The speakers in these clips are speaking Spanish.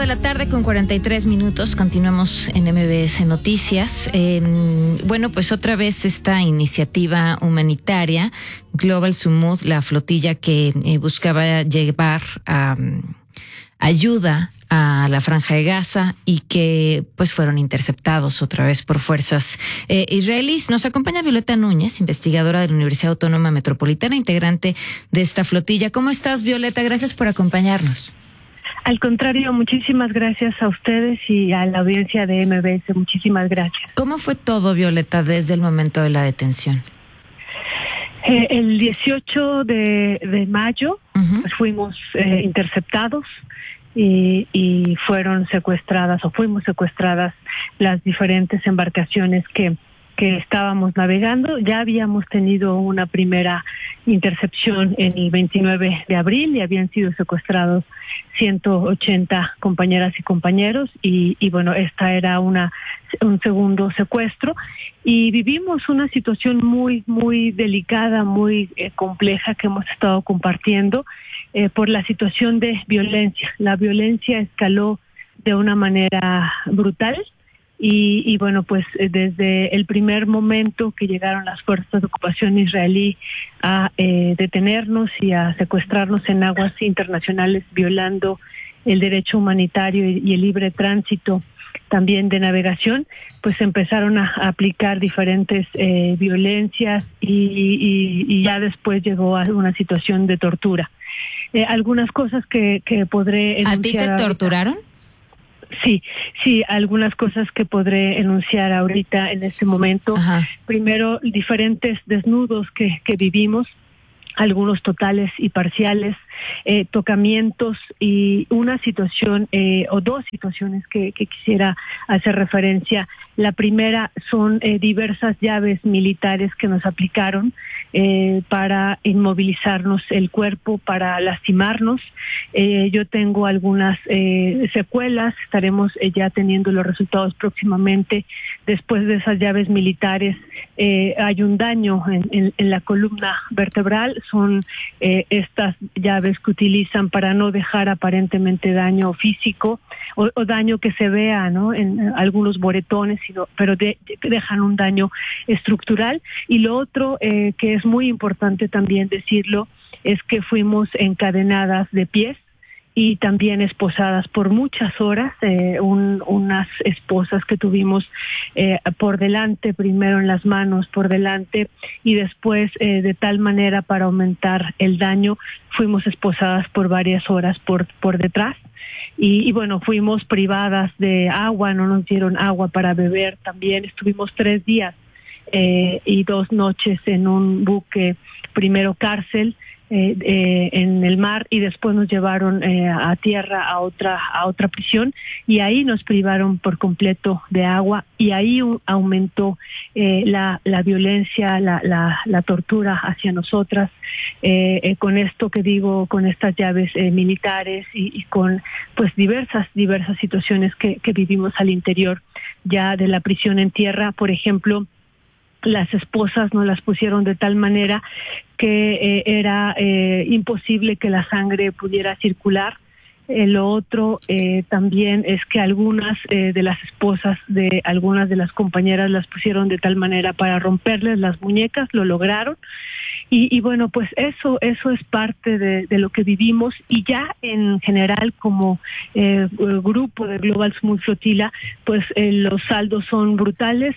2:43 p.m. Continuamos en MBS Noticias. Bueno, pues otra vez esta iniciativa humanitaria, Global Sumud, la flotilla que buscaba llevar ayuda a la Franja de Gaza y que pues fueron interceptados otra vez por fuerzas israelíes. Nos acompaña Violeta Núñez, investigadora de la Universidad Autónoma Metropolitana, integrante de esta flotilla. ¿Cómo estás, Violeta? Gracias por acompañarnos. Al contrario, muchísimas gracias a ustedes y a la audiencia de MBS. Muchísimas gracias. ¿Cómo fue todo, Violeta, desde el momento de la detención? El 18 de mayo pues fuimos interceptados y fueron secuestradas o fuimos secuestradas las diferentes embarcaciones que estábamos navegando. Ya habíamos tenido una primera intercepción en el 29 de abril y habían sido secuestrados 180 compañeras y compañeros y bueno, esta era un segundo secuestro y vivimos una situación muy, muy delicada, muy compleja que hemos estado compartiendo por la situación de violencia. La violencia escaló de una manera brutal. Y bueno, pues desde el primer momento que llegaron las fuerzas de ocupación israelí a detenernos y a secuestrarnos en aguas internacionales, violando el derecho humanitario y el libre tránsito también de navegación, pues empezaron a aplicar diferentes violencias y ya después llegó a una situación de tortura. Algunas cosas que podré enunciar. ¿A ti te torturaron? Sí, algunas cosas que podré enunciar ahorita en este momento. Ajá. Primero, diferentes desnudos que vivimos, algunos totales y parciales, tocamientos y una situación o dos situaciones que quisiera hacer referencia. La primera son diversas llaves militares que nos aplicaron para inmovilizarnos el cuerpo, para lastimarnos. Yo tengo algunas secuelas, estaremos ya teniendo los resultados próximamente. Después de esas llaves militares hay un daño en la columna vertebral, son estas llaves que utilizan para no dejar aparentemente daño físico o daño que se vea, ¿no?, en algunos moretones, pero dejan un daño estructural. Y lo otro que es muy importante también decirlo es que fuimos encadenadas de pies y también esposadas por muchas horas, unas esposas que tuvimos por delante, primero en las manos por delante y después de tal manera para aumentar el daño, fuimos esposadas por varias horas por detrás. Y bueno, fuimos privadas de agua, no nos dieron agua para beber, también estuvimos 3 días y 2 noches en un buque, primero cárcel, en el mar y después nos llevaron a tierra a otra prisión y ahí nos privaron por completo de agua y ahí aumentó la violencia, la tortura hacia nosotras, con esto que digo, con estas llaves militares y con pues diversas situaciones que vivimos al interior ya de la prisión en tierra. Por ejemplo, las esposas nos las pusieron de tal manera que era imposible que la sangre pudiera circular. Lo otro también es que algunas de las esposas de algunas de las compañeras las pusieron de tal manera para romperles las muñecas, lo lograron. Y bueno, pues eso es parte de lo que vivimos y ya en general como grupo de Global Sumud Flotilla, pues los saldos son brutales.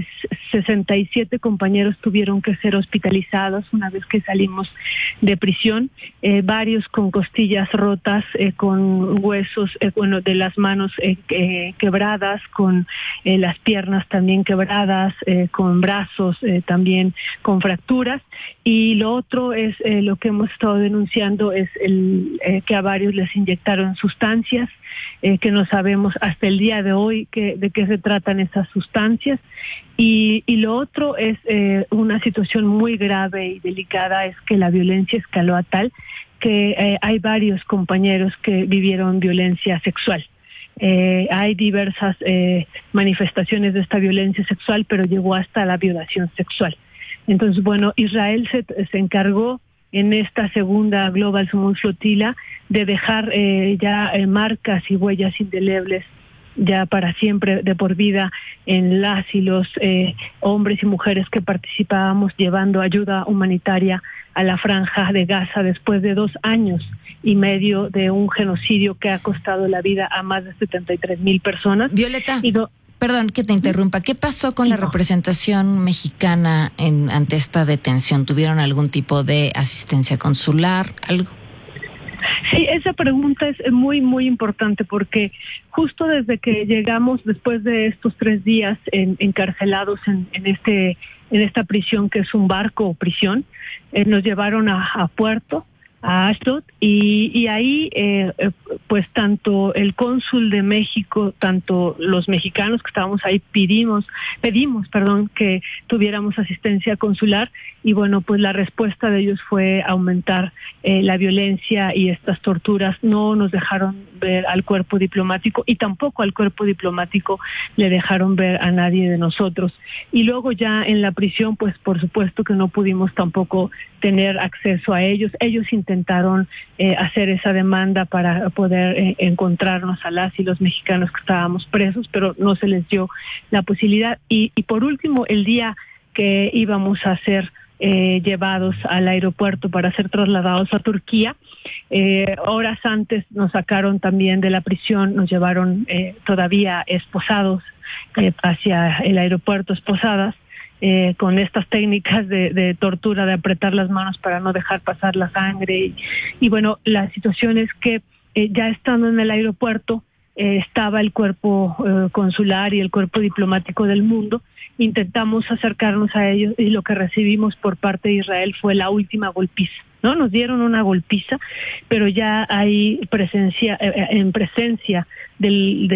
67 compañeros tuvieron que ser hospitalizados una vez que salimos de prisión, varios con costillas rotas, con huesos de las manos quebradas, con las piernas también quebradas, con brazos también con fracturas. Y lo otro es lo que hemos estado denunciando es que a varios les inyectaron sustancias que no sabemos hasta el día de hoy de qué se tratan esas sustancias. Y lo otro es una situación muy grave y delicada, es que la violencia escaló a tal que hay varios compañeros que vivieron violencia sexual. Hay diversas manifestaciones de esta violencia sexual, pero llegó hasta la violación sexual. Entonces, bueno, Israel se encargó en esta segunda Global Salmon Flotilla de dejar ya marcas y huellas indelebles ya para siempre, de por vida, en las y los hombres y mujeres que participábamos llevando ayuda humanitaria a la Franja de Gaza después de 2 años y medio de un genocidio que ha costado la vida a más de 73,000 personas. Violeta, perdón que te interrumpa, ¿qué pasó con la representación mexicana ante esta detención? ¿Tuvieron algún tipo de asistencia consular, algo? Sí, esa pregunta es muy, muy importante porque justo desde que llegamos, después de estos 3 días encarcelados en esta prisión que es un barco o prisión, nos llevaron a Puerto, a Ashdod, y ahí pues tanto el cónsul de México, tanto los mexicanos que estábamos ahí pedimos que tuviéramos asistencia consular, y bueno, pues la respuesta de ellos fue aumentar la violencia y estas torturas. No nos dejaron ver al cuerpo diplomático y tampoco al cuerpo diplomático le dejaron ver a nadie de nosotros. Y luego ya en la prisión, pues por supuesto que no pudimos tampoco tener acceso a ellos. Ellos intentaron hacer esa demanda para poder encontrarnos a las y los mexicanos que estábamos presos, pero no se les dio la posibilidad. Y por último, el día que íbamos a ser llevados al aeropuerto para ser trasladados a Turquía, horas antes nos sacaron también de la prisión, nos llevaron todavía esposados hacia el aeropuerto, esposadas, con estas técnicas de tortura, de apretar las manos para no dejar pasar la sangre. Y bueno, la situación es que ya estando en el aeropuerto, estaba el cuerpo consular y el cuerpo diplomático del mundo. Intentamos acercarnos a ellos y lo que recibimos por parte de Israel fue la última golpiza, ¿no? Nos dieron una golpiza, pero ya hay presencia del